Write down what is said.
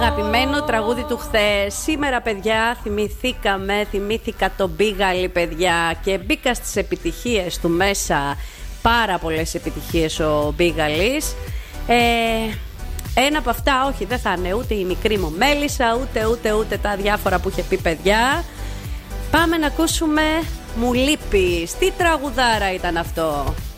Αγαπημένο τραγούδι του χθες. Σήμερα, παιδιά, θυμήθηκα το Μπίγαλι, παιδιά, και μπήκα στις επιτυχίες του μέσα. Πάρα πολλές επιτυχίες ο Μπίγαλης. Ένα από αυτά, όχι, δεν θα είναι ούτε η μικρή μου μέλισσα, ούτε τα διάφορα που είχε πει, παιδιά. Πάμε να ακούσουμε Μου λείπεις. Τι τραγουδάρα ήταν αυτό.